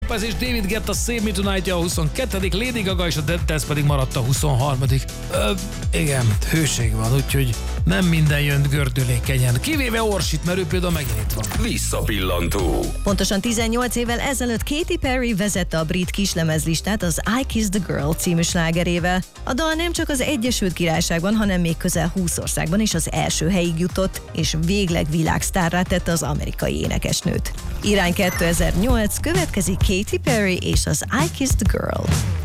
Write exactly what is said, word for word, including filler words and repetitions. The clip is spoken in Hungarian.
Lopez és David Guetta Save Me Tonight-ja a huszonkettedik, Lady Gaga és a Dead Test pedig maradt a huszonharmadik. Ö, igen, hőség van, úgyhogy nem minden jön gördülékenyen. Kivéve Orsit, mert ő például megint itt van. Visszapillantó. Pontosan tizennyolc évvel ezelőtt Katy Perry vezette a brit kislemezlistát az I Kissed the Girl című slágerével. A dal nem csak az Egyesült Királyságban, hanem még közel húsz országban is az első helyig jutott, és végleg világsztárrá tette az amerikai énekesnőt. Irány kétezer-nyolc, következik Katy Perry és az I Kissed the Girl.